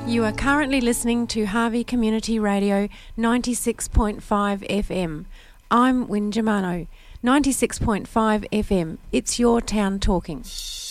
You are currently listening to Harvey Community Radio 96.5 FM. I'm Win Germano. 96.5 FM. It's your town talking.